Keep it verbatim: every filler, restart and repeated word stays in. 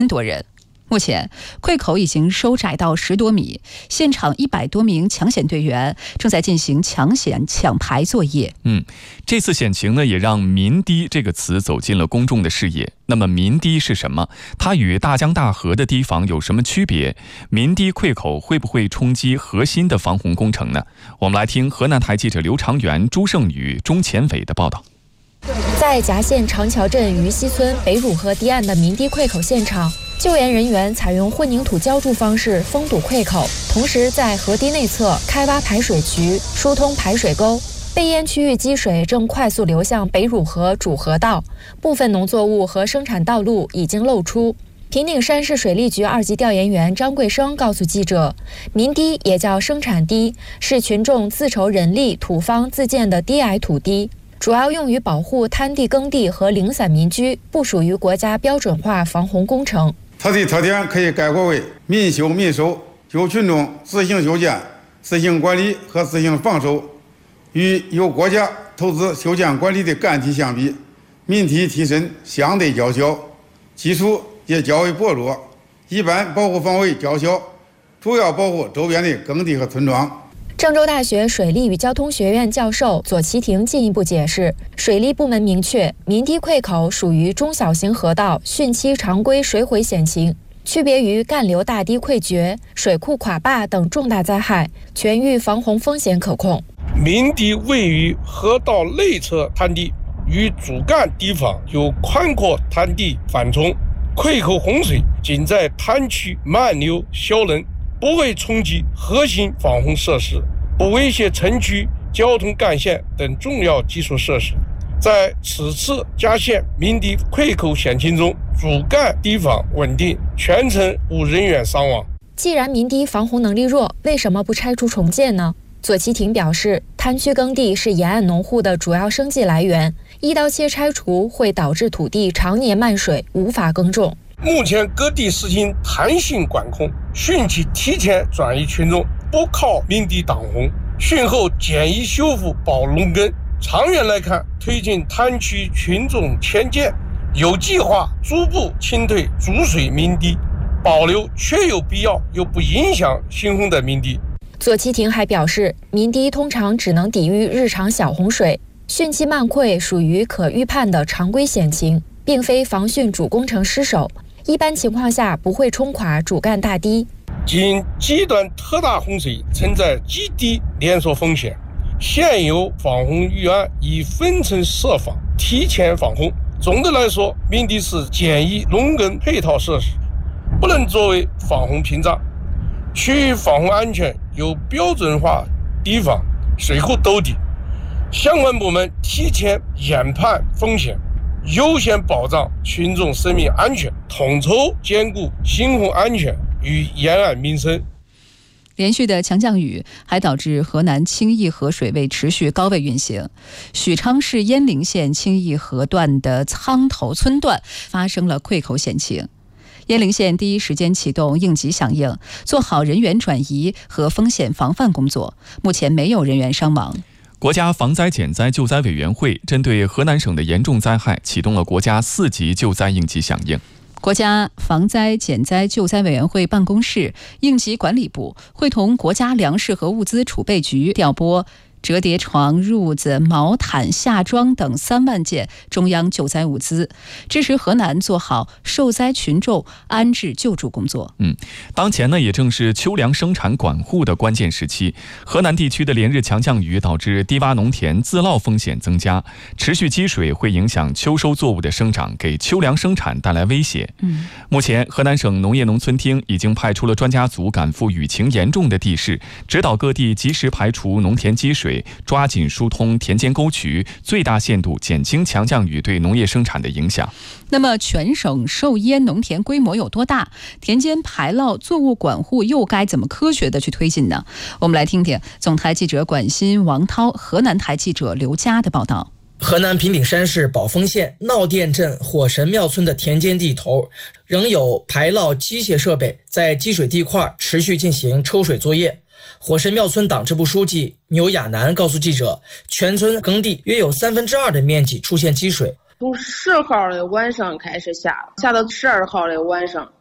多人。目前溃口已经收窄到十多米，现场一百多名抢险队员正在进行抢险抢排作业。 嗯，这次险情呢，也让民堤这个词走进了公众的视野。那么民堤是什么？它与大江大河的堤防有什么区别？民堤溃口会不会冲击核心的防洪工程呢？我们来听河南台记者刘长元、朱胜宇、钟前伟的报道。 在夹县长桥镇于西村北汝河堤岸的民堤溃口现场，救援人员采用混凝土浇筑方式封堵溃口，同时在河堤内侧开挖排水渠，疏通排水沟。被淹区域积水正快速流向北汝河主河道，部分农作物和生产道路已经露出。平顶山市水利局二级调研员张贵生告诉记者，民堤也叫生产堤，是群众自筹人力土方自建的低矮土堤，主要用于保护滩地耕地和零散民居，不属于国家标准化防洪工程。 它的特点可以概括为民修民守，由群众自行修建、自行管理和自行防守。与由国家投资修建管理的干堤相比，民堤提升相对较小，基础也较为薄弱，一般保护范围较小，主要保护周边的耕地和村庄。 郑州大学水利与交通学院教授左其廷进一步解释，水利部门明确，民堤溃口属于中小型河道汛期常规水毁险情，区别于干流大堤溃决、水库垮坝等重大灾害，全域防洪风险可控。 民堤位于河道内侧滩地，与主干堤防有宽阔滩地缓冲，溃口洪水仅在滩区漫流消能，不会冲击核心防洪设施，不威胁城区交通干线等重要基础设施。在此次夹县民堤溃口险情中，主干堤防稳定，全程无人员伤亡。 既然民堤防洪能力弱，为什么不拆除重建呢？左其廷表示，滩区耕地是沿岸农户的主要生计来源，一刀切拆除会导致土地常年漫水，无法耕种。 目前各地实行弹性管控，汛期提前转移群众，不靠民堤挡洪，汛后简易修复保农耕。长远来看，推进滩区群众迁建，有计划逐步清退主水民堤，保留确有必要又不影响新洪的民堤。 左其廷还表示，民堤通常只能抵御日常小洪水，汛期漫溃属于可预判的常规险情，并非防汛主工程失守，一般情况下不会冲垮主干大堤。 仅极端特大洪水存在极低连锁风险，现有防洪预案已分层设防，提前防洪。总的来说，民堤是简易农耕配套设施，不能作为防洪屏障。区域防洪安全由标准化堤防、水库兜底，相关部门提前研判风险，优先保障群众生命安全，统筹兼顾新洪安全与沿岸民生。 连续的强降雨还导致河南清义河水位持续高位运行，许昌市鄢陵县清义河段的苍头村段发生了溃口险情。鄢陵县第一时间启动应急响应，做好人员转移和风险防范工作，目前没有人员伤亡。 国家防灾减灾救灾委员会针对河南省的严重灾害启动了国家四级救灾应急响应。 国家防灾减灾救灾委员会办公室、应急管理部会同国家粮食和物资储备局调拨折叠床、褥子、毛毯、夏装等三万件中央救灾物资，支持河南做好受灾群众安置救助工作。 嗯，当前呢也正是秋粮生产管护的关键时期，河南地区的连日强降雨导致低洼农田自涝风险增加，持续积水会影响秋收作物的生长，给秋粮生产带来威胁。 嗯， 目前河南省农业农村厅已经派出了专家组赶赴雨情严重的地市，指导各地及时排除农田积水，抓紧疏通田间沟渠，最大限度减轻强降雨对农业生产的影响。 那么全省受淹农田规模有多大？田间排涝作物管护又该怎么科学的去推进呢？我们来听听总台记者管新、王涛，河南台记者刘佳的报道。 河南平顶山市宝丰县闹店镇火神庙村的田间地头仍有排涝机械设备在积水地块持续进行抽水作业。火神庙村党支部书记牛亚楠告诉记者，全村耕地约有三分之二的面积出现积水， 从十号的晚上开始下，下到十二号的晚上。